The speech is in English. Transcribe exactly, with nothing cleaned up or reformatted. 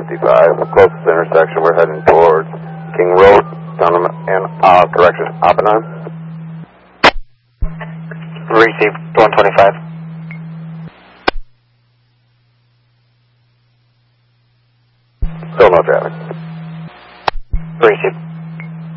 fifty-five, closest intersection, we're heading towards King Road, down in, uh, correction, Oppenheim. Received, one twenty-five. Still no traffic. Received.